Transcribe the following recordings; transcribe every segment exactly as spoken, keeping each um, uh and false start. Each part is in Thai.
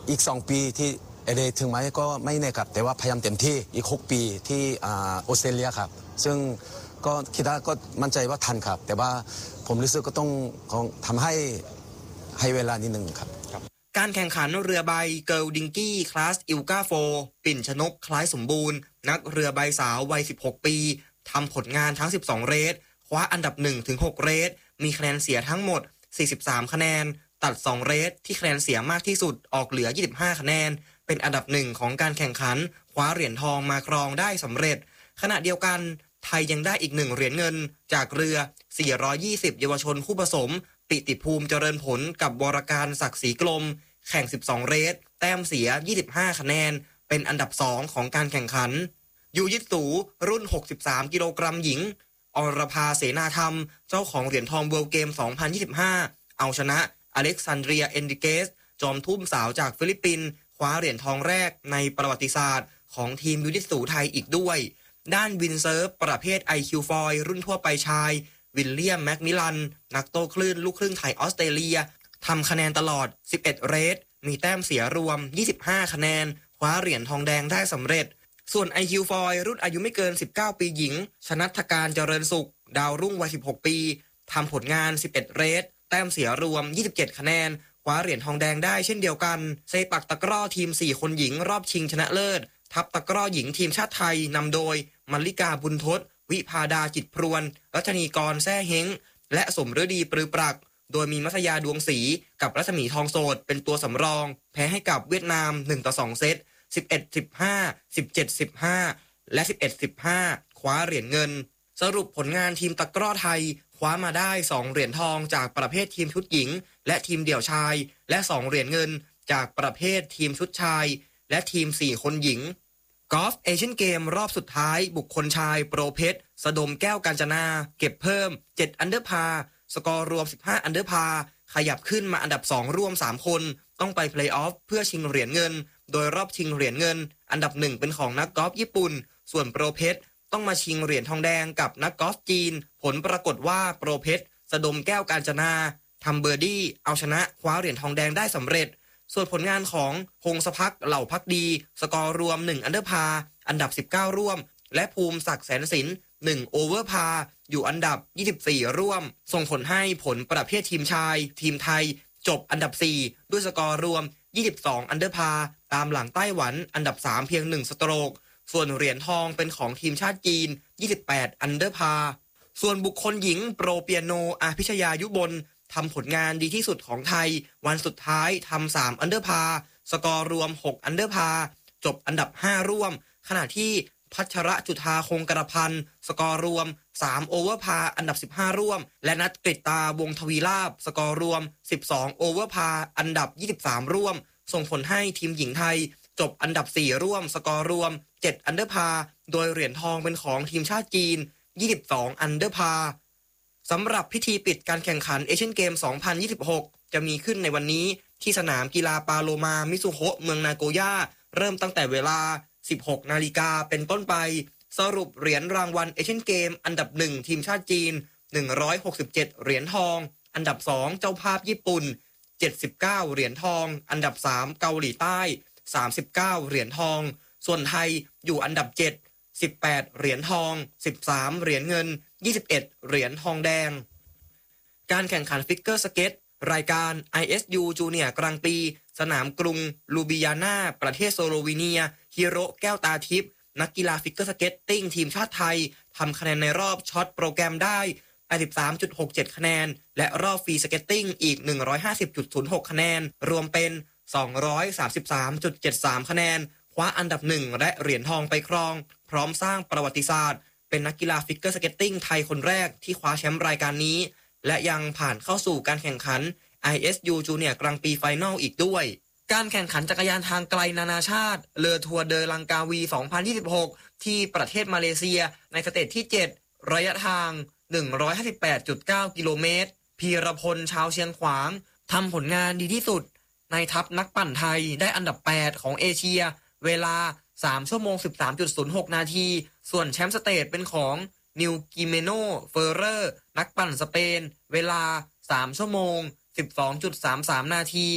อีกสองปีที่เอเดถึงไหมก็ไม่แน่ครับแต่ว่าพยายามเต็มที่อีกหกปีที่อ่าออสเตรเลียครับซึ่งก็คิดว่าก็มั่นใจว่าทันครับแต่ว่าผมรู้สึกก็ต้องทำให้ให้เวลานิดนึงครับการแข่งขันเรือใบเกิร์ลดิงกี้คลาสอิลกาโฟปิ่นชนกคล้ายสมบูรณ์นักเรือใบสาววัยสิบหกปีทำผลงานทั้งสิบสองเรสคว้าอันดับ หนึ่งถึงหก เรสมีคะแนนเสียทั้งหมดสี่สิบสามคะแนนตัดสองเรสที่คะแนนเสียมากที่สุดออกเหลือยี่สิบห้าคะแนนเป็นอันดับหนึ่งของการแข่งขันคว้าเหรียญทองมาครองได้สำเร็จขณะเดียวกันไทยยังได้อีกหนึ่งเหรียญเงินจากเรือสี่ร้อยยี่สิบเยาวชนคู่ผสมปิติภูมิเจริญผลกับวรการศักดิ์ศรีกลมแข่งสิบสองเรสแต้มเสียยี่สิบห้าคะแนนเป็นอันดับสองของการแข่งขันยูยิตสูรุ่นหกสิบสามกิโลกรัมหญิงอรภาเสนาธรรมเจ้าของเหรียญทองเวิลด์เกมสองพันยี่สิบห้าเอาชนะอเล็กซานเดรียเอนริเกสจอมทุ่มสาวจากฟิลิปปินส์คว้าเหรียญทองแรกในประวัติศาสตร์ของทีมยูยิตสูไทยอีกด้วยด้านวินเซิร์ฟประเภท ไอ คิว ฟอยรุ่นทั่วไปชายวิลเลียมแมคมิลันนักโต้คลื่นลูกครึ่งไทยออสเตรเลียทำคะแนนตลอดสิบเอ็ดเรสมีแต้มเสียรวมยี่สิบห้าคะแนนคว้าเหรียญทองแดงได้สำเร็จส่วน ไอ คิว ฟอย รุ่นอายุไม่เกินสิบเก้าปีหญิงชนัฐการเจริญสุขดาวรุ่งวัยสิบหกปีทำผลงานสิบเอ็ดเรสแต้มเสียรวมยี่สิบเจ็ดคะแนนคว้าเหรียญทองแดงได้เช่นเดียวกันเซปักตะกร้อทีมสี่คนหญิงรอบชิงชนะเลิศทัพตะกร้อหญิงทีมชาติไทยนำโดยมัลลิกาบุญทศวิภาดาจิตพรวนรัชนีกรแซ่เฮงและสมฤดีปรือปรักโดยมีมัธยาดวงศรีกับรัศมีทองโสดเป็นตัวสำรองแพ้ให้กับเวียดนามหนึ่งต่อสองเซตสิบเอ็ด สิบห้า สิบเจ็ด สิบห้าและสิบเอ็ด สิบห้าคว้าเหรียญเงินสรุปผลงานทีมตะกร้อไทยคว้ามาได้สองเหรียญทองจากประเภททีมชุดหญิงและทีมเดี่ยวชายและสองเหรียญเงินจากประเภททีมชุดชายและทีมสี่คนหญิงกอล์ฟเอเชียนเกมรอบสุดท้ายบุคคลชายโปรเพชรสดมแก้วกาญจนาเก็บเพิ่มเจ็ดอันเดอร์พาร์สกอร์รวมสิบห้าอันเดอร์พาร์ขยับขึ้นมาอันดับสองร่วมสามคนต้องไปเพลย์ออฟเพื่อชิงเหรียญเงินโดยรอบชิงเหรียญเงินอันดับหนึ่งเป็นของนักกอล์ฟญี่ปุ่นส่วนโปรเพชรต้องมาชิงเหรียญทองแดงกับนักกอล์ฟจีนผลปรากฏว่าโปรเพชรสดมแก้วกาญจนาทำเบอร์ดี้เอาชนะคว้าเหรียญทองแดงได้สำเร็จส่วนผลงานของพงศพักเหล่าพักดีสกอร์รวมหนึ่งอันเดอร์พาร์อันดับสิบเก้าร่วมและภูมิศักดิ์แสนสินหนึ่งโอเวอร์พาร์อยู่อันดับยี่สิบสี่ร่วมส่งผลให้ผลประเภททีมชายทีมไทยจบอันดับสี่ด้วยสกอร์รวมยี่สิบสองอันเดอร์พาร์ตามหลังไต้หวันอันดับสามเพียงหนึ่งสโตรกส่วนเหรียญทองเป็นของทีมชาติจีนยี่สิบแปดอันเดอร์พาร์ส่วนบุคคลหญิงโปรเปียโนอาภิชยายุบลทำผลงานดีที่สุดของไทยวันสุดท้ายทำสามอันเดอร์พาร์สกอร์รวมหกอันเดอร์พาร์จบอันดับห้าร่วมขณะที่พัชรจุฑาคงกระพันธ์สกอร์รวมสามโอเวอร์พาร์อันดับสิบห้าร่วมและนัทกฤตตาวงศ์ทวีลาภสกอร์รวมสิบสองโอเวอร์พาร์อันดับยี่สิบสามร่วมส่งผลให้ทีมหญิงไทยจบอันดับสี่ร่วมสกอร์รวมเจ็ดอันเดอร์พาร์โดยเหรียญทองเป็นของทีมชาติจีนยี่สิบสองอันเดอร์พาร์สำหรับพิธีปิดการแข่งขันเอเชียนเกมสองพันยี่สิบหกจะมีขึ้นในวันนี้ที่สนามกีฬาปาโลมามิซุโฮะเมืองนาโกย่าเริ่มตั้งแต่เวลาสิบหกนาฬิกาเป็นต้นไปสรุปเหรียญรางวัลเอเชียนเกมอันดับหนึ่งทีมชาติจีนหนึ่งร้อยหกสิบเจ็ดเหรียญทองอันดับสองเจ้าภาพญี่ปุ่นเจ็ดสิบเก้าเหรียญทองอันดับสามเกาหลีใต้สามสิบเก้าเหรียญทองส่วนไทยอยู่อันดับเจ็ด สิบแปดเหรียญทองสิบสามเหรียญเงินยี่สิบเอ็ดเหรียญทองแดงการแข่งขันฟิกเกอร์สเก็ตรายการ ไอ เอส ยู จูเนียร์กลางปีสนามกรุงลูบิยานาประเทศโซโลวีเนียฮิโรแก้วตาทิพย์นักกีฬาฟิกเกอร์สเก็ตติ้งทีมชาติไทยทำคะแนนในรอบช็อตโปรแกรมได้ แปดสิบสามจุดหกเจ็ด คะแนนและรอบฟรีสเก็ตติ้งอีก หนึ่งร้อยห้าสิบจุดศูนย์หก คะแนนรวมเป็น สองร้อยสามสิบสามจุดเจ็ดสาม คะแนนคว้าอันดับหนึ่งและเหรียญทองไปครองพร้อมสร้างประวัติศาสตร์เป็นนักกีฬาฟิกเกอร์สเก็ตติ้งไทยคนแรกที่คว้าแชมป์รายการนี้และยังผ่านเข้าสู่การแข่งขัน ไอ เอส ยู จูเนียร์กลางปีไฟนอลอีกด้วยการแข่งขันจักรยานทางไกลนานาชาติเรือทัวร์เดอลังกาวีสองพันยี่สิบหกที่ประเทศมาเลเซียในสเตจที่เจ็ดระยะทาง หนึ่งร้อยห้าสิบแปดจุดเก้า กิโลเมตรพีรพลชาวเชียงขวางทำผลงานดีที่สุดในทัพนักปั่นไทยได้อันดับแปดของเอเชียเวลาสามชั่วโมง สิบสามจุดศูนย์หก นาทีส่วนแชมป์สเตจเป็นของนิวกิเมโนเฟอร์เรอร์นักปั่นสเปนเวลาสามชั่วโมง สิบสองจุดสามสาม นาที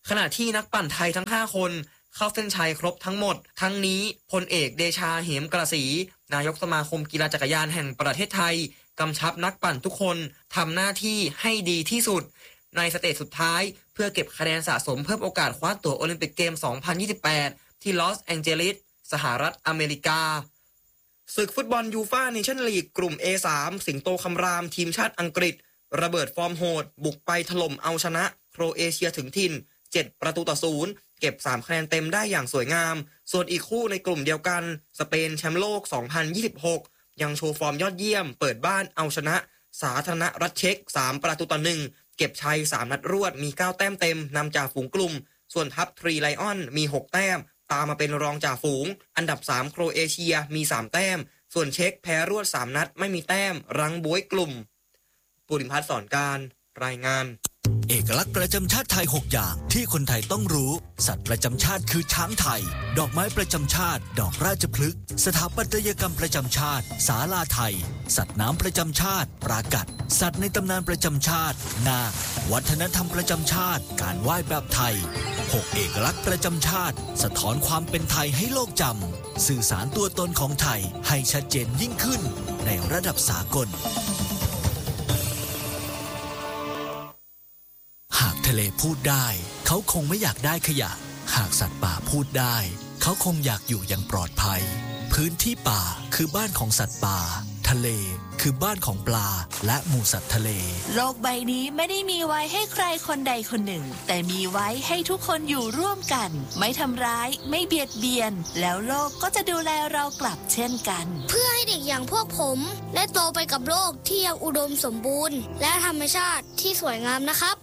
ขณะที่นักปั่นไทยทั้งห้าคนเข้าเส้นชัยครบทั้งหมดทั้งนี้พลเอกเดชาเหมกระสีนายกสมาคมกีฬาจักรยานแห่งประเทศไทยกำชับนักปั่นทุกคนทำหน้าที่ให้ดีที่สุดในสเตจสุดท้ายเพื่อเก็บคะแนนสะสมเพิ่มโอกาสคว้าตั๋วโอลิมปิกเกม สองพันยี่สิบแปด ที่ลอสแองเจลิสสหรัฐอเมริกาศึกฟุตบอลยูฟ่าเนชั่นลีกกลุ่ม เอ สาม สิงโตคำรามทีมชาติอังกฤษระเบิดฟอร์มโหดบุกไปถล่มเอาชนะโครเอเชียถึงถิ่นเจ็ดประตูต่อศูนย์เก็บสามคะแนนเต็มได้อย่างสวยงามส่วนอีกคู่ในกลุ่มเดียวกันสเปนแชมป์โลก สองพันยี่สิบหก ยังโชว์ฟอร์มยอดเยี่ยมเปิดบ้านเอาชนะสาธารณรัฐเช็กสามประตูต่อหนึ่งเก็บชัยสามนัดรวดมีเก้าแต้มเต็มนำจ่าฝูงกลุ่มส่วนทัพทรีไลออนมีหกแต้มตามมาเป็นรองจ่าฝูงอันดับสามโครเอเชียมีสามแต้มส่วนเช็กแพ้รวดสามนัดไม่มีแต้มรั้งบ๊วยกลุ่มปุริพัฒน์สอนการรายงานเอกลักษณ์ประจำชาติไทยหกอย่างที่คนไทยต้องรู้สัตว์ประจำชาติคือช้างไทยดอกไม้ประจำชาติดอกราชพฤกษ์สถาปัตยกรรมประจำชาติศาลาไทยสัตว์น้ำประจำชาติปรากัดสัตว์ในตำนานประจำชาตินาควัฒนธรรมประจำชาติการไหว้แบบไทยหกเอกลักษณ์ประจำชาติสะท้อนความเป็นไทยให้โลกจำสื่อสารตัวตนของไทยให้ชัดเจนยิ่งขึ้นในระดับสากลหากทะเลพูดได้เขาคงไม่อยากได้ขยะหากสัตว์ป่าพูดได้เขาคงอยากอยู่อย่างปลอดภัยพื้นที่ป่าคือบ้านของสัตว์ป่าทะเลคือบ้านของปลาและหมู่สัตว์ทะเลโลกใบนี้ไม่ได้มีไว้ให้ใครคนใดคนหนึ่งแต่มีไว้ให้ทุกคนอยู่ร่วมกันไม่ทำร้ายไม่เบียดเบียนแล้วโลกก็จะดูแลเรากลับเช่นกันเพื่อให้เด็กอย่างพวกผมได้โตไปกับโลกที่ยังอุดมสมบูรณ์และธรรมชาติที่สวยงามนะครับ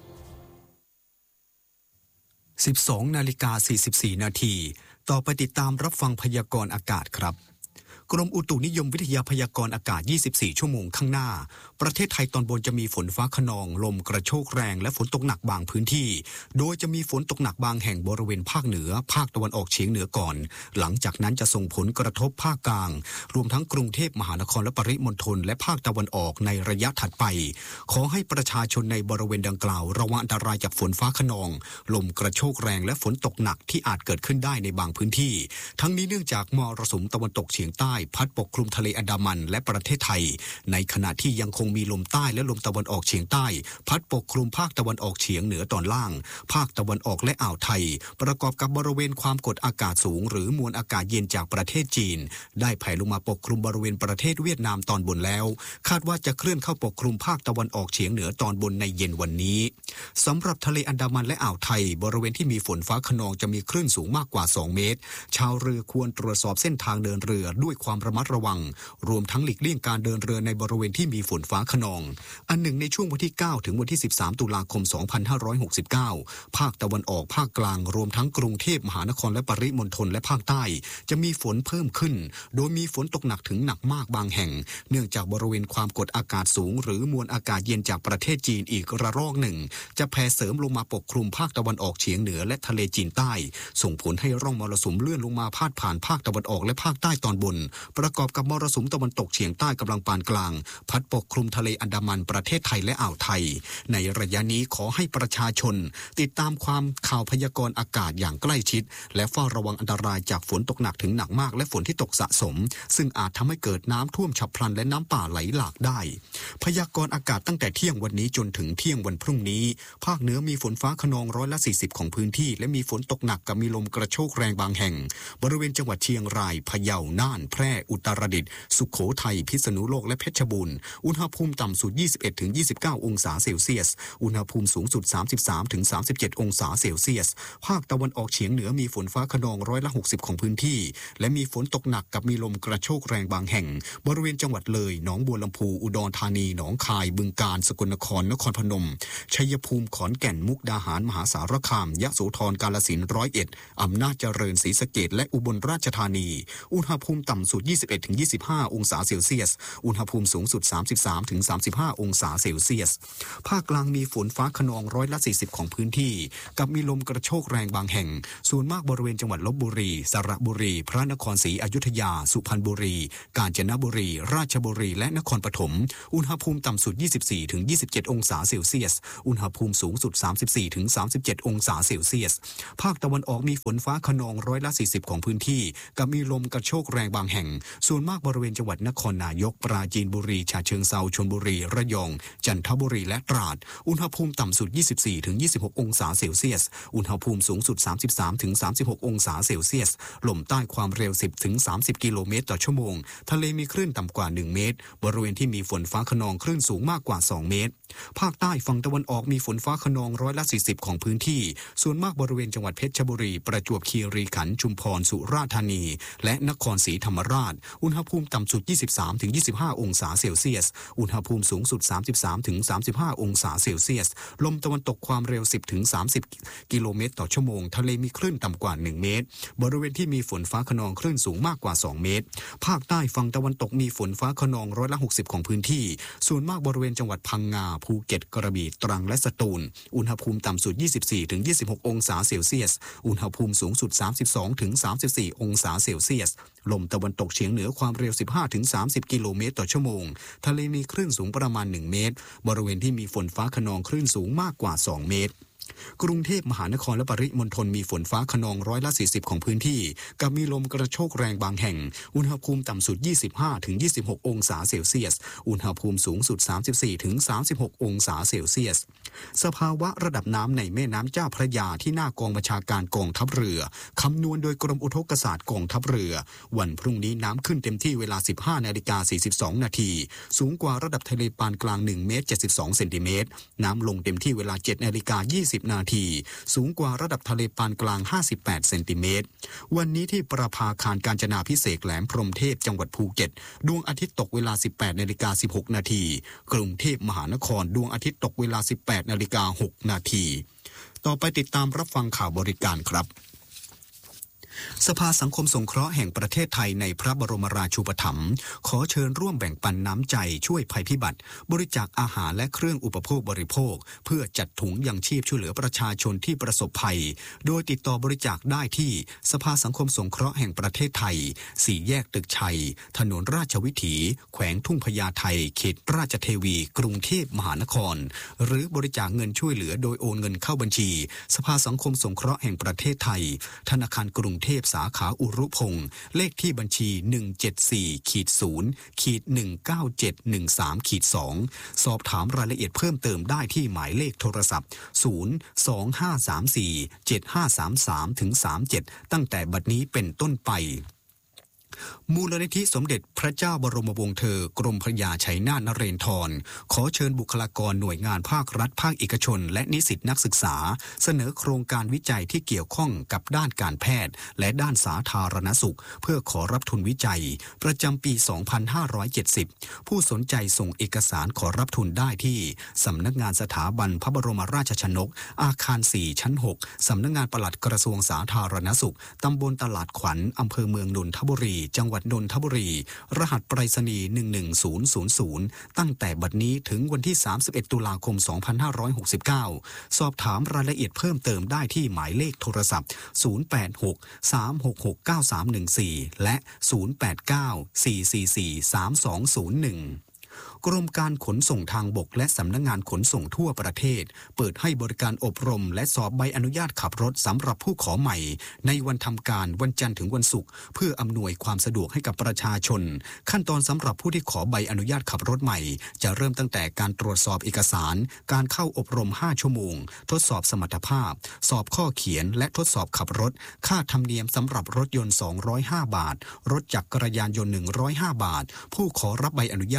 สิบสองนาฬิกาสี่สิบสี่นาทีต่อไปติดตามรับฟังพยากรณ์อากาศครับกรมอุตุนิยมวิทยาพยากรณ์อากาศยี่สิบสี่ชั่วโมงข้างหน้าประเทศไทยตอนบนจะมีฝนฟ้าคะนองลมกระโชกแรงและฝนตกหนักบางพื้นที่โดยจะมีฝนตกหนักบางแห่งบริเวณภาคเหนือภาคตะวันออกเฉียงเหนือก่อนหลังจากนั้นจะส่งผลกระทบภาคกลางรวมทั้งกรุงเทพมหานครและปริมณฑลและภาคตะวันออกในระยะถัดไปขอให้ประชาชนในบริเวณดังกล่าวระวังอันตรายจากฝนฟ้าคะนองลมกระโชกแรงและฝนตกหนักที่อาจเกิดขึ้นได้ในบางพื้นที่ทั้งนี้เนื่องจากมรสุมตะวันตกเฉียงใต้พัดปกคลุมทะเลอันดามันและประเทศไทยในขณะที่ยังคงมีลมใต้และลมตะวันออกเฉียงใต้พัดปกคลุมภาคตะวันออกเฉียงเหนือตอนล่างภาคตะวันออกและอ่าวไทยประกอบกับบริเวณความกดอากาศสูงหรือมวลอากาศเย็นจากประเทศจีนได้แผ่ลงมาปกคลุมบริเวณประเทศเวียดนามตอนบนแล้วคาดว่าจะเคลื่อนเข้าปกคลุมภาคตะวันออกเฉียงเหนือตอนบนในเย็นวันนี้สำหรับทะเลอันดามันและอ่าวไทยบริเวณที่มีฝนฟ้าคะนองจะมีคลื่นสูงมากกว่าสองเมตรชาวเรือควรตรวจสอบเส้นทางเดินเรือด้วยความระมัดระวังรวมทั้งหลีกเลี่ยงการเดินเรือในบริเวณที่มีฝนฟ้าคะนองอันหนึ่งในช่วงวันที่เก้าถึงวันที่สิบสามตุลาคมสองพันห้าร้อยหกสิบเก้าภาคตะวันออกภาคกลางรวมทั้งกรุงเทพมหานครและปริมณฑลและภาคใต้จะมีฝนเพิ่มขึ้นโดยมีฝนตกหนักถึงหนักมากบางแห่งเนื่องจากบริเวณความกดอากาศสูงหรือมวลอากาศเย็นจากประเทศจีนอีกระลอกหนึ่งจะแผ่เสริมลงมาปกคลุมภาคตะวันออกเฉียงเหนือและทะเลจีนใต้ส่งผลให้ร่องมรสุมเลื่อนลงมาพาดผ่านภาคตะวันออกและภาคใต้ตอนบนประกอบกับมรสุมตะวันตกเฉียงใต้กำลังปานกลางพัดปกคลุมทะเลอันดามันประเทศไทยและอ่าวไทยในระยะนี้ขอให้ประชาชนติดตามความข่าวพยากรณ์อากาศอย่างใกล้ชิดและเฝ้าระวังอันตรายจากฝนตกหนักถึงหนักมากและฝนที่ตกสะสมซึ่งอาจทำให้เกิดน้ำท่วมฉับพลันและน้ำป่าไหลหลากได้พยากรณ์อากาศตั้งแต่เที่ยงวันนี้จนถึงเที่ยงวันพรุ่งนี้ภาคเหนือมีฝนฟ้าคะนองร้อยละสี่สิบของพื้นที่และมีฝนตกหนักกับมีลมกระโชกแรงบางแห่งบริเวณจังหวัดเชียงรายพะเยาน่านแพร่อุตรดิตถ์สุโขทัยพิษณุโลกและเพชรบูรณ์อุณหภูมิต่ำสุด ยี่สิบเอ็ดถึงยี่สิบเก้า องศาเซลเซียสอุณหภูมิสูงสุด สามสิบสามถึงสามสิบเจ็ด องศาเซลเซียสภาคตะวันออกเฉียงเหนือมีฝนฟ้าคะนองร้อยละหกสิบของพื้นที่และมีฝนตกหนักกับมีลมกระโชกแรงบางแห่งบริเวณจังหวัดเลยหนองบัวลำพูอุดรธานีหนองคายบึงกาฬสกลนครนครพนมชัยภูมิขอนแก่นมุกดาหารมหาสารคามยโสธรกาฬสินธุ์ร้อยเอ็ดอำนาจเจริญศรีสะเกษและอุบลราชธานีอุณหภูมิต่ำสุดสุด ยี่สิบเอ็ดถึงยี่สิบห้า องศาเซลเซียสอุณหภูมิสูงสุด สามสิบสามถึงสามสิบห้า องศาเซลเซียสภาคกลางมีฝนฟ้าคะนองร้อยละสี่สิบของพื้นที่กับมีลมกระโชกแรงบางแห่งส่วนมากบริเวณจังหวัดลพบุรีสระบุรีพระนครศรีอยุธยาสุพรรณบุรีกาญจนบุรีราชบุรีและนครปฐมอุณหภูมิต่ำสุด ยี่สิบสี่ถึงยี่สิบเจ็ด องศาเซลเซียสอุณหภูมิสูงสุด สามสิบสี่ถึงสามสิบเจ็ด องศาเซลเซียสภาคตะวันออกมีฝนฟ้าคะนองร้อยละสี่สิบของพื้นที่กับมีลมกระโชกแรงบางแห่งส่วนมากบริเวณจังหวัดนครนายกปราจีนบุรีฉะเชิงเทราชลบุรีระยองจันทบุรีและตราดอุณหภูมิต่ำสุด ยี่สิบสี่ถึงยี่สิบหก องศาเซลเซียสอุณหภูมิสูงสุด สามสิบสามถึงสามสิบหก องศาเซลเซียสลมใต้ความเร็ว สิบถึงสามสิบ กิโลเมตรต่อชั่วโมงทะเลมีคลื่นต่ำกว่าหนึ่งเมตรบริเวณที่มีฝนฟ้าคะนองคลื่นสูงมากกว่าสองเมตรภาคใต้ฝั่งตะวันออกมีฝนฟ้าคะนองร้อยละสี่สิบของพื้นที่ส่วนมากบริเวณจังหวัดเพชรบุรีประจวบคีรีขันธ์ชุมพรสุราษฎร์ธานีและนครศรีธรรมราชอุณหภูมิต่ำสุด ยี่สิบสามถึงยี่สิบห้า องศาเซลเซียสอุณหภูมิสูงสุด สามสิบสามถึงสามสิบห้า องศาเซลเซียสลมตะวันตกความเร็ว สิบถึงสามสิบ กิโลเมตรต่อชั่วโมงทะเลมีคลื่นต่ำกว่าหนึ่งเมตรบริเวณที่มีฝนฟ้าคะนองคลื่นสูงมากกว่าสองเมตรภาคใต้ฝั่งตะวันตกมีฝนฟ้าคะนองร้อยละหกสิบของพื้นที่ส่วนมากบริเวณจังหวัดพังงาภูเก็ตกระบี่ตรังและสตูลอุณหภูมิต่ำสุด ยี่สิบสี่ถึงยี่สิบหก องศาเซลเซียสอุณหภูมิสูงสุด สามสิบสองถึงสามสิบสี่ องศาเซลเซียสลมตะวันตกเฉียงเหนือความเร็ว สิบห้าถึงสามสิบ กิโลเมตรต่อชั่วโมงทะเลมีคลื่นสูงประมาณหนึ่งเมตรบริเวณที่มีฝนฟ้าคะนองคลื่นสูงมากกว่าสองเมตรกรุงเทพมหานครและปริมณฑลมีฝนฟ้าคะนองร้อยละสี่สิบของพื้นที่กับมีลมกระโชกแรงบางแห่งอุณหภูมิต่ำสุด ยี่สิบห้าถึงยี่สิบหก องศาเซลเซียสอุณหภูมิสูงสุด สามสิบสี่ถึงสามสิบหก องศาเซลเซียสสภาวะระดับน้ำในแม่น้ำเจ้าพระยาที่หน้ากองบัญชาการกองทัพเรือคำนวณโดยกรมอุทกศาสตร์กองทัพเรือวันพรุ่งนี้น้ำขึ้นเต็มที่เวลา สิบห้านาฬิกาสี่สิบสอง นาทีสูงกว่าระดับทะเลปานกลางหนึ่งเมตรเจ็ดสิบสองเซนติเมตรน้ำลงเต็มที่เวลา เจ็ดนาฬิกายี่สิบ นาทีสูงกว่าระดับทะเลปานกลางห้าสิบแปดเซนติเมตรวันนี้ที่ประภาคารกาญจนาภิเษกแหลมพรหมเทพจังหวัดภูเก็ตดวงอาทิตย์ตกเวลา สิบแปดนาฬิกาสิบหก นาทีกรุงเทพมหานครดวงอาทิตย์ตกเวลา สิบแปดนาฬิกาหก นาทีต่อไปติดตามรับฟังข่าวบริการครับสภาสังคมสงเคราะห์แห่งประเทศไทยในพระบรมราชูปถัมภ์ขอเชิญร่วมแบ่งปันน้ำใจช่วยภัยพิบัติบริจาคอาหารและเครื่องอุปโภคบริโภคเพื่อจัดถุงยังชีพช่วยเหลือประชาชนที่ประสบภัยโดยติดต่อบริจาคได้ที่สภาสังคมสงเคราะห์แห่งประเทศไทยสี่แยกตึกชัยถนนราชวิถีแขวงทุ่งพญาไทเขตราชเทวีกรุงเทพมหานครหรือบริจาคเงินช่วยเหลือโดยโอนเงินเข้าบัญชีสภาสังคมสงเคราะห์แห่งประเทศไทยธนาคารกรุงเทพสาขาอุรุพงษ์เลขที่บัญชี หนึ่งเจ็ดสี่ ศูนย์ หนึ่งเก้าเจ็ด หนึ่งสาม สอง สอบถามรายละเอียดเพิ่มเติมได้ที่หมายเลขโทรศัพท์ ศูนย์ สอง ห้า สาม สี่ เจ็ด ห้า สาม สาม สาม เจ็ด ตั้งแต่บัดนี้เป็นต้นไปมูลนิธิสมเด็จพระเจ้าบรมวงศ์เธอกรมพระยาชัยนาทนเรนทรขอเชิญบุคลากรหน่วยงานภาครัฐภาคเอกชนและนิสิตนักศึกษาเสนอโครงการวิจัยที่เกี่ยวข้องกับด้านการแพทย์และด้านสาธารณสุขเพื่อขอรับทุนวิจัยประจำปี สองพันห้าร้อยเจ็ดสิบ ผู้สนใจส่งเอกสารขอรับทุนได้ที่สำนักงานสถาบันพระบรมราชชนกอาคาร สี่ ชั้น หก สำนักงานปลัดกระทรวงสาธารณสุขตำบลตลาดขวัญอำเภอเมืองนนทบุรีจังหวัดนนทบุรีรหัสไปรษณีย์หนึ่งหนึ่งศูนย์ศูนย์ศูนย์ตั้งแต่บัดนี้ถึงวันที่สามสิบเอ็ดตุลาคมสองพันห้าร้อยหกสิบเก้าสอบถามรายละเอียดเพิ่มเติมได้ที่หมายเลขโทรศัพท์ศูนย์ แปด หก สาม หก หก เก้า สาม หนึ่ง สี่และศูนย์ แปด เก้า สี่ สี่ สี่ สาม สอง ศูนย์ หนึ่งกรมการขนส่งทางบกและสำนักงานขนส่งทั่วประเทศเปิดให้บริการอบรมและสอบใบอนุญาตขับรถสำหรับผู้ขอใหม่ในวันทำการวันจันทร์ถึงวันศุกร์เพื่ออำนวยความสะดวกให้กับประชาชนขั้นตอนสำหรับผู้ที่ขอใบอนุญาตขับรถใหม่จะเริ่มตั้งแต่การตรวจสอบเอกสารการเข้าอบรมห้าชั่วโมงทดสอบสมรรถภาพสอบข้อเขียนและทดสอบขับรถค่าธรรมเนียมสำหรับรถยนต์สองร้อยห้าบาทรถจักรยานยนต์หนึ่งร้อยห้าบาทผู้ขอรับใบอนุญาตต้องต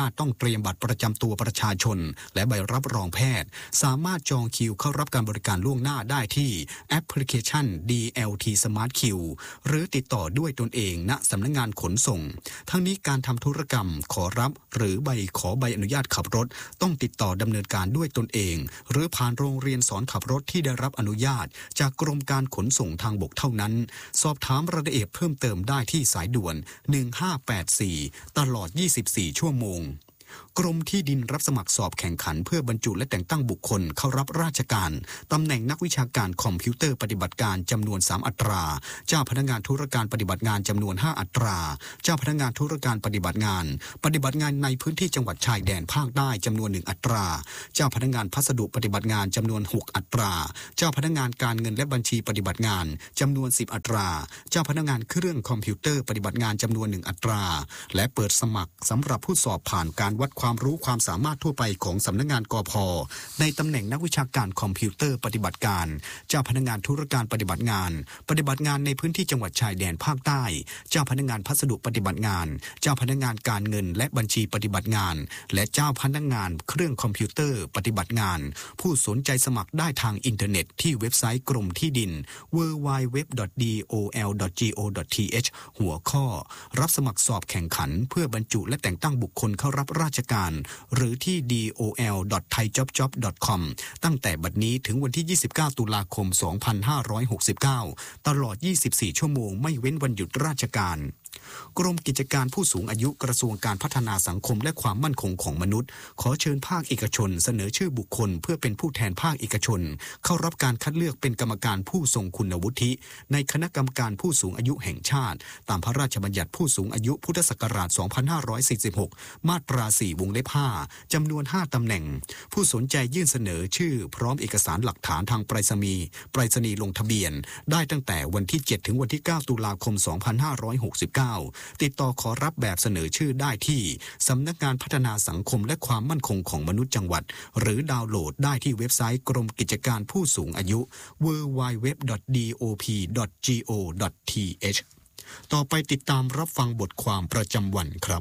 รียมบัตรประจำตัวประชาชนและใบรับรองแพทย์สามารถจองคิวเข้ารับการบริการล่วงหน้าได้ที่แอปพลิเคชัน ดี แอล ที Smart Queue หรือติดต่อด้วยตนเองณสำนักงานขนส่งทั้งนี้การทำธุรกรรมขอรับหรือใบขอใบอนุญาตขับรถต้องติดต่อดำเนินการด้วยตนเองหรือผ่านโรงเรียนสอนขับรถที่ได้รับอนุญาตจากกรมการขนส่งทางบกเท่านั้นสอบถามรายละเอียดเพิ่มเติมได้ที่สายด่วนหนึ่งห้าแปดสี่ตลอดยี่สิบสี่ชั่วโมงกรมที่ดินรับสมัครสอบแข่งขันเพื่อบรรจุและแต่งตั้งบุคคลเข้ารับราชการตำแหน่งนักวิชาการคอมพิวเตอร์ปฏิบัติการจำนวนสามอัตราเจ้าพนักงานธุรการปฏิบัติงานจำนวนห้าอัตราเจ้าพนักงานธุรการปฏิบัติงานปฏิบัติงานในพื้นที่จังหวัดชายแดนภาคใต้จำนวนหนึ่งอัตราเจ้าพนักงานพัสดุปฏิบัติงานจำนวนหกอัตราเจ้าพนักงานการเงินและบัญชีปฏิบัติงานจำนวนสิบอัตราเจ้าพนักงานเครื่องคอมพิวเตอร์ปฏิบัติงานจำนวนหนึ่งอัตราและเปิดสมัครสำหรับผู้สอบผ่านการวัดความรู้ความสามารถทั่วไปของสำนักงานกพ.ในตำแหน่งนักวิชาการคอมพิวเตอร์ปฏิบัติการเจ้าพนักงานธุรการปฏิบัติงานปฏิบัติงานในพื้นที่จังหวัดชายแดนภาคใต้เจ้าพนักงานพัสดุปฏิบัติงานเจ้าพนักงานการเงินและบัญชีปฏิบัติงานและเจ้าพนักงานเครื่องคอมพิวเตอร์ปฏิบัติงานผู้สนใจสมัครได้ทางอินเทอร์เน็ตที่เว็บไซต์กรมที่ดิน ดับเบิลยู ดับเบิลยู ดับเบิลยู ดอท ดี โอ แอล ดอท จี โอ ดอท ที เอช หัวข้อรับสมัครสอบแข่งขันเพื่อบรรจุและแต่งตั้งบุคคลเข้ารับราชการหรือที่ ดี โอ แอล ดอท ไทยจ็อบจ็อบ ดอท คอม ตั้งแต่บัดนี้ถึงวันที่ยี่สิบเก้าตุลาคมสองพันห้าร้อยหกสิบเก้าตลอดยี่สิบสี่ชั่วโมงไม่เว้นวันหยุดราชการกรมกิจการผู้สูงอายุกระทรวงการพัฒนาสังคมและความมั่นคงของมนุษย์ขอเชิญภาคเอกชนเสนอชื่อบุคคลเพื่อเป็นผู้แทนภาคเอกชนเข้ารับการคัดเลือกเป็นกรรมการผู้ทรงคุณวุฒิในคณะกรรมการผู้สูงอายุแห่งชาติตามพระราชบัญญัติผู้สูงอายุพุทธศักราชสองพันห้าร้อยสี่สิบหกมาตราสี่วงเล็บห้าจำนวนห้าตำแหน่งผู้สนใจยื่นเสนอชื่อพร้อมเอกสารหลักฐานทางไปรษณีย์ไปรษณีย์ลงทะเบียนได้ตั้งแต่วันที่เจ็ดถึงวันที่เก้าตุลาคมสองพันห้าร้อยหกสิบเก้าติดต่อขอรับแบบเสนอชื่อได้ที่สำนักงานพัฒนาสังคมและความมั่นคงของมนุษย์จังหวัดหรือดาวน์โหลดได้ที่เว็บไซต์กรมกิจการผู้สูงอายุ ดับเบิลยู ดับเบิลยู ดับเบิลยู ดอท ดี โอ พี ดอท จี โอ ดอท ที เอช ต่อไปติดตามรับฟังบทความประจำวันครับ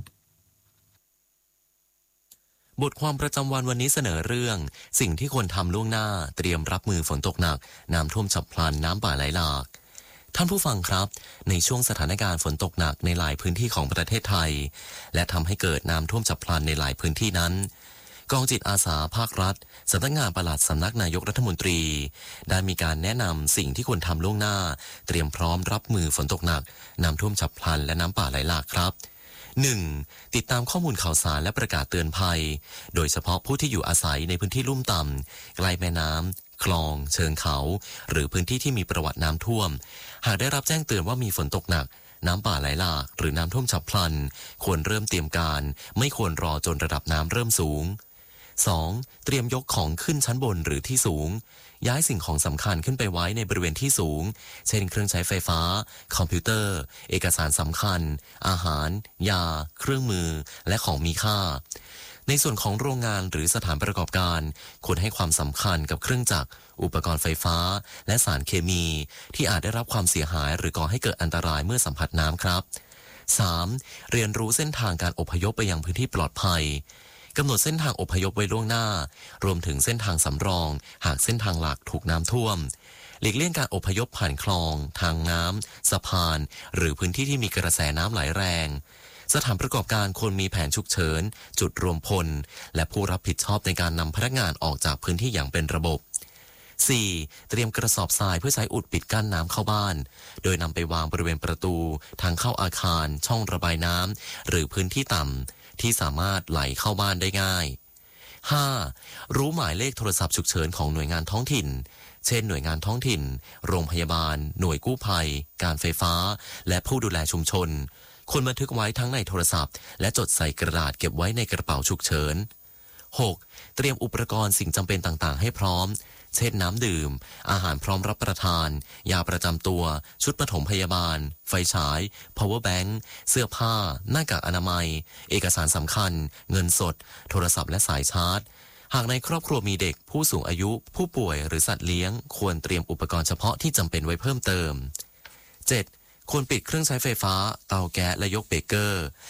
บทความประจำวันวันนี้เสนอเรื่องสิ่งที่ควรทำล่วงหน้าเตรียมรับมือฝนตกหนักน้ำท่วมฉับพลันน้ำป่าไหลหลากท่านผู้ฟังครับในช่วงสถานการณ์ฝนตกหนักในหลายพื้นที่ของประเทศไทยและทำให้เกิดน้ำท่วมฉับพลันในหลายพื้นที่นั้นกองจิตอาสาภาครัฐสำนักงานปลัดสำนักนายกรัฐมนตรีได้มีการแนะนำสิ่งที่ควรทำล่วงหน้าเตรียมพร้อมรับมือฝนตกหนักน้ำท่วมฉับพลันและน้ำป่าไหลหลากครับ หนึ่ง. ติดตามข้อมูลข่าวสารและประกาศเตือนภัยโดยเฉพาะผู้ที่อยู่อาศัยในพื้นที่ลุ่มต่ำใกล้แม่น้ำคลองเชิงเขาหรือพื้นที่ที่มีประวัติน้ำท่วมหากได้รับแจ้งเตือนว่ามีฝนตกหนักน้ำป่าไหลหลากหรือน้ำท่วมฉับพลันควรเริ่มเตรียมการไม่ควรรอจนระดับน้ำเริ่มสูง สอง. เตรียมยกของขึ้นชั้นบนหรือที่สูงย้ายสิ่งของสำคัญขึ้นไปไว้ในบริเวณที่สูงเช่นเครื่องใช้ไฟฟ้าคอมพิวเตอร์เอกสารสำคัญอาหารยาเครื่องมือและของมีค่าในส่วนของโรงงานหรือสถานประกอบการควรให้ความสำคัญกับเครื่องจักรอุปกรณ์ไฟฟ้าและสารเคมีที่อาจได้รับความเสียหายหรือก่อให้เกิดอันตรายเมื่อสัมผัสน้ำครับ สาม. เรียนรู้เส้นทางการอพยพไปยังพื้นที่ปลอดภัยกำหนดเส้นทางอพยพไว้ล่วงหน้ารวมถึงเส้นทางสำรองหากเส้นทางหลักถูกน้ำท่วมหลีกเลี่ยงการอพยพผ่านคลองทางน้ำสะพานหรือพื้นที่ที่มีกระแสน้ำไหลแรงสถานประกอบการควรมีแผนฉุกเฉินจุดรวมพลและผู้รับผิดชอบในการนำพนักงานออกจากพื้นที่อย่างเป็นระบบ สี่. เตรียมกระสอบทรายเพื่อใช้อุดปิดกั้นน้ำเข้าบ้านโดยนำไปวางบริเวณประตูทางเข้าอาคารช่องระบายน้ำหรือพื้นที่ต่ำที่สามารถไหลเข้าบ้านได้ง่าย ห้า. รู้หมายเลขโทรศัพท์ฉุกเฉินของหน่วยงานท้องถิ่นเช่นหน่วยงานท้องถิ่นโรงพยาบาลหน่วยกู้ภัยการไฟฟ้าและผู้ดูแลชุมชนควรบันทึกไว้ทั้งในโทรศัพท์และจดใส่กระดาษเก็บไว้ในกระเป๋าฉุกเฉิน หก. เตรียมอุปกรณ์สิ่งจำเป็นต่างๆให้พร้อมเช่นน้ำดื่มอาหารพร้อมรับประทานยาประจำตัวชุดปฐมพยาบาลไฟฉาย power bank เสื้อผ้าหน้ากากอนามัยเอกสารสำคัญเงินสดโทรศัพท์และสายชาร์จหากในครอบครัวมีเด็กผู้สูงอายุผู้ป่วยหรือสัตว์เลี้ยงควรเตรียมอุปกรณ์เฉพาะที่จำเป็นไว้เพิ่มเติม เจ็ด. ควรปิดเครื่องใช้ไฟฟ้าเตาแก๊สและยกเบรกเกอร์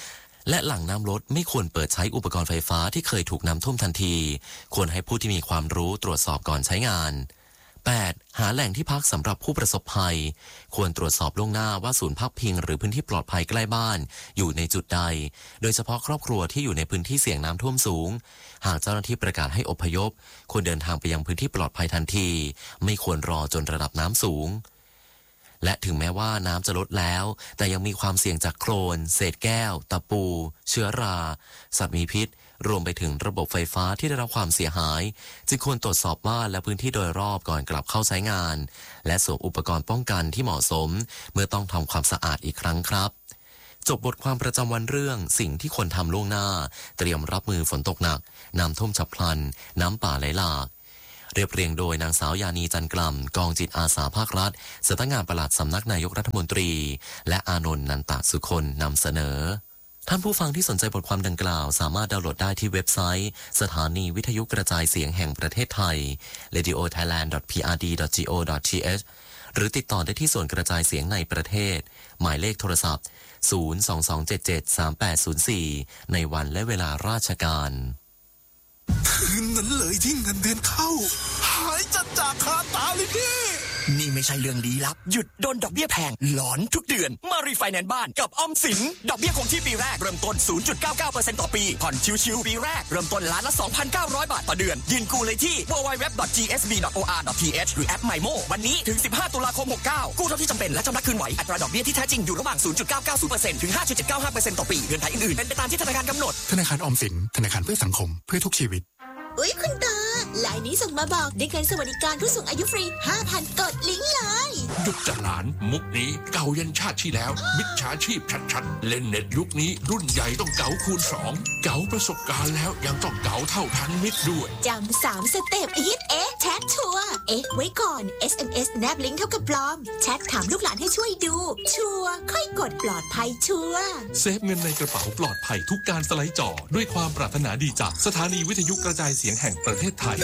และหลังน้ำลดไม่ควรเปิดใช้อุปกรณ์ไฟฟ้าที่เคยถูกน้ำท่วมทันทีควรให้ผู้ที่มีความรู้ตรวจสอบก่อนใช้งาน แปด. หาแหล่งที่พักสำหรับผู้ประสบภัยควรตรวจสอบล่วงหน้าว่าศูนย์พักพิงหรือพื้นที่ปลอดภัยใกล้บ้านอยู่ในจุดใดโดยเฉพาะครอบครัวที่อยู่ในพื้นที่เสี่ยงน้ำท่วมสูงหากเจ้าหน้าที่ประกาศให้อพยพควรเดินทางไปยังพื้นที่ปลอดภัยทันทีไม่ควรรอจนระดับน้ำสูงและถึงแม้ว่าน้ำจะลดแล้วแต่ยังมีความเสี่ยงจากโคลนเศษแก้วตะปูเชื้อราสัตว์มีพิษรวมไปถึงระบบไฟฟ้าที่ได้รับความเสียหายจึงควรตรวจสอบบ้านและพื้นที่โดยรอบก่อนกลับเข้าใช้งานและสวมอุปกรณ์ป้องกันที่เหมาะสมเมื่อต้องทำความสะอาดอีกครั้งครับจบบทความประจำวันเรื่องสิ่งที่ควรทำล่วงหน้าเตรียมรับมือฝนตกหนักน้ำท่วมฉับพลันน้ำป่าไหลหลากเรียบเรียงโดยนางสาวยานีจันกล่ำกองจิตอาสาภาครัฐสำนักงานปลัดสำนักนายกรัฐมนตรีและอานนท์นันตสุคนนำเสนอท่านผู้ฟังที่สนใจบทความดังกล่าวสามารถดาวน์โหลดได้ที่เว็บไซต์สถานีวิทยุกระจายเสียงแห่งประเทศไทย เรดิโอไทยแลนด์ ดอท พี อาร์ ดี ดอท จี โอ ดอท ที เอช หรือติดต่อได้ที่ส่วนกระจายเสียงในประเทศหมายเลขโทรศัพท์ศูนย์ สอง สอง เจ็ด เจ็ด สาม แปด ศูนย์ สี่ในวันและเวลาราชการคืนนั้นเลยที่เงินเดือนเข้าหายจัดจากคาตาเลยพี่นี่ไม่ใช่เรื่องลี้ลับหยุดโดนดอกเบี้ยแพงหลอนทุกเดือนมารีไฟแนนซ์บ้านกับออมสินดอกเบี้ยคงที่ปีแรกเริ่มต้น ศูนย์จุดเก้าเก้าเปอร์เซ็นต์ ต่อปีผ่อนชิวๆปีแรกเริ่มต้นล้านละ สองพันเก้าร้อย บาทต่อเดือนยื่นกู้เลยที่ ดับเบิลยู ดับเบิลยู ดับเบิลยู ดอท จี เอส บี ดอท โอ อาร์ ดอท ที เอช หรือแอป ไมโม วันนี้ถึงสิบห้าตุลาคมหกสิบเก้ากู้เท่าที่จำเป็นและชำระคืนไหวอัตราดอกเบี้ยที่แท้จริงอยู่ระหว่าง ศูนย์จุดเก้าเก้าศูนย์เปอร์เซ็นต์ ถึง ห้าจุดเจ็ดเก้าห้าเปอร์เซ็นต์ ต่อปีเงื่อนไขอื่นๆเป็นไปตามที่ธนาคารกำหนดธนาคารออมสินธนาคารเพื่อสังคมเพื่อทุกชีวิตอุ๊ยคุณตาลายนี้ส่งมาบอกได้เงินสวัสดิการผู้สูงอายุฟรี ห้าพัน กดลิงก์เลยหยุดจัดหลานมุกนี้เก่ายันชาติที่แล้วมิจฉาชีพชัดๆเล่นเน็ตยุคนี้รุ่นใหญ่ต้องเก๋าคูณสองเก๋าประสบการณ์แล้วยังต้องเก๋าเท่าทันมิตรด้วยจำสามสเต็ปฮิตเอ๊ะแชทชัวร์เอ๊ะไว้ก่อน เอส เอ็ม เอส แนบลิงก์เท่ากับปลอมแชทถามลูกหลานให้ช่วยดูชัวร์ค่อยกดปลอดภัยชัวร์เซฟเงินในกระเป๋าปลอดภัยทุกการสไลด์จอด้วยความปรารถนาดีจากสถานีวิทยุกระจายเสียงแห่งประเทศไทย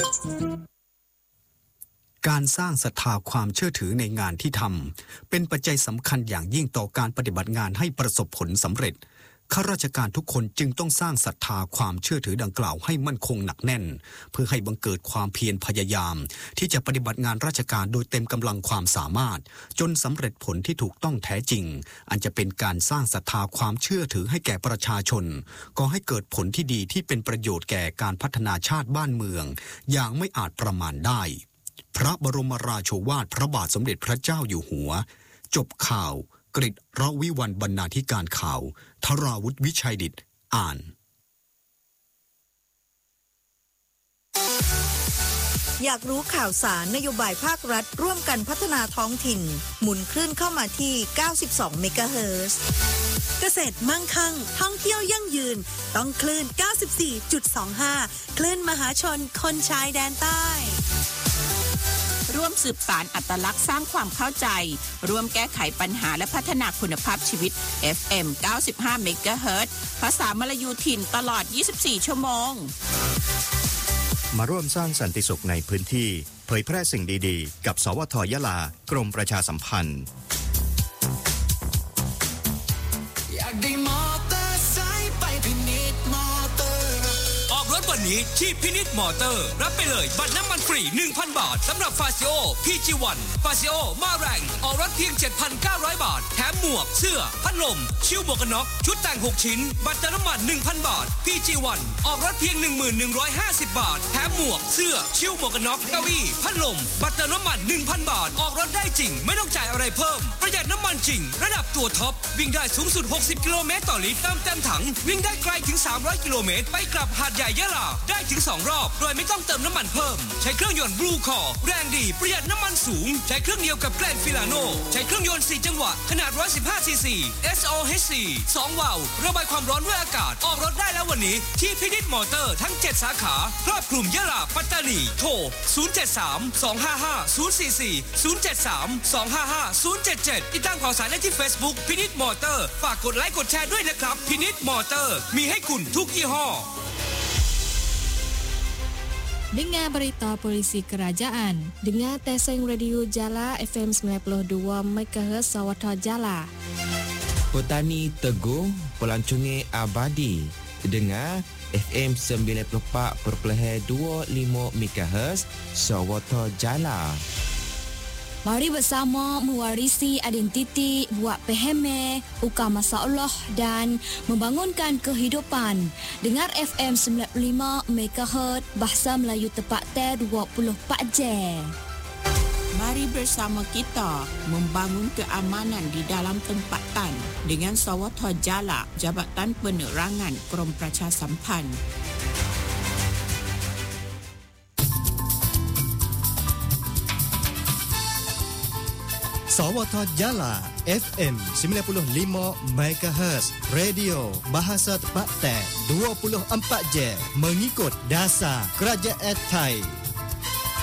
การสร้างศรัทธาความเชื่อถือในงานที่ทำเป็นปัจจัยสำคัญอย่างยิ่งต่อการปฏิบัติงานให้ประสบผลสำเร็จข้าราชการทุกคนจึงต้องสร้างศรัทธาความเชื่อถือดังกล่าวให้มั่นคงหนักแน่นเพื่อให้บังเกิดความเพียรพยายามที่จะปฏิบัติงานราชการโดยเต็มกำลังความสามารถจนสำเร็จผลที่ถูกต้องแท้จริงอันจะเป็นการสร้างศรัทธาความเชื่อถือให้แก่ประชาชนก่อให้เกิดผลที่ดีที่เป็นประโยชน์แก่การพัฒนาชาติบ้านเมืองอย่างไม่อาจประมาณได้พระบรมราโชวาทพระบาทสมเด็จพระเจ้าอยู่หัวจบข่าวกฤษรวิวัลย์บรรณาธิการข่าวธราวุฒิวิชัยดิษฐ์อ่านอยากรู้ข่าวสารนโยบายภาครัฐร่วมกันพัฒนาท้องถิ่นหมุนคลื่นเข้ามาที่เก้าสิบสองเมกะเฮิรตซ์เกษตรมั่งคั่งท่องเที่ยวยั่งยืนต้องคลื่น เก้าสิบสี่จุดสองห้า คลื่นมหาชนคนชายแดนใต้ร่วมสืบสานอัตลักษณ์สร้างความเข้าใจร่วมแก้ไขปัญหาและพัฒนาคุณภาพชีวิต เอฟ เอ็ม เก้าสิบห้า เมกะเฮิรตซ์ภาษามลายูถิ่นตลอดยี่สิบสี่ชั่วโมงมาร่วมสร้างสันติสุขในพื้นที่เผยแพร่สิ่งดีๆกับสวท.ยะลากรมประชาสัมพันธ์อยากได้มอเตอร์ไซค์ไปพินิจมอเตอร์ออกรถวันนี้ที่พินิจมอเตอร์รับไปเลยบัตรน้ำมันฟรี หนึ่งพัน บาทสำหรับฟาซิโอ พี จี วัน ฟาซิโอมาแรงออกรถเพียง เจ็ดพันเก้าร้อย บาทแถมหมวกเสื้อพัดลมชิลหมวกกันน็อกชุดแต่งหกชิ้นบัตรเติมน้ำมัน หนึ่งพัน บาท พี จี วัน ออกรถเพียง หนึ่งพันหนึ่งร้อยห้าสิบ บาทแถมหมวกเสื้อชิลหมวกกันน็อกเก้าอี้พัดลมบัตรเติมน้ำมัน หนึ่งพัน บาทออกรถได้จริงไม่ต้องจ่ายอะไรเพิ่มประหยัดน้ำมันจริงระดับตัวท็อปวิ่งได้สูงสุดหกสิบกิโลเมตรต่อลิตรเติมเต็มถังวิ่งได้ไกลถึงสามร้อยกิโลเมตรไปกลับหาดใหญ่ยะลาได้ถึงสองรอบโดยไม่ต้องเติมน้ำมันเพิ่มใช้เครื่องยนต์บลูคอร์แรงดีประหยัดน้ำมันสูงใช้เครื่องเดียวกับแกรนด์ฟิลาโนใช้เครื่องยนต์สี่จังหวะขนาดหนึ่งร้อยสิบห้าซีซี เอส โอ เอช ซี สองวาล์วระบายความร้อนด้วยอากาศออกรถได้แล้ววันนี้ที่พินิจมอเตอร์ทั้งเจ็ดสาขาครอบคลุมยะลาปัตตานีโทรศูนย์ เจ็ด สาม สอง ห้า ห้า ศูนย์ สี่ สี่ ศูนย์ เจ็ด สาม สอง ห้า ห้า ศูนย์ เจ็ด เจ็ดติดตามข่าวสารได้ที่ Facebook พินิจมอเตอร์ฝากกดไลค์กดแชร์ด้วยนะครับพินิจมอเตอร์มีให้คุณทุกยี่ห้อ Dengar berita polisi kerajaan. Dengar Teseng Radio Jala เอฟ เอ็ม sembilan puluh dua เมกะเฮิรตซ์ Sawatha Jala. Petani Teguh, pelancongan abadi. Dengar F M sembilan puluh empat perpuluhan dua lima MHz Sawata Jala. Mari bersama mewarisi identiti, buat peheme, ukar masalah dan membangunkan kehidupan. Dengar F M sembilan puluh lima MHz Bahasa Melayu tepat ter dua puluh empat jam. Mari bersama kita membangun keamanan di dalam tempatan dengan Sawata Jala, Jabatan Penerangan Krom Pracha Sampan. Sawata Jala F M sembilan puluh lima MHz Radio Bahasa Tepat dua puluh empat jam mengikut dasar Kerajaan Thai.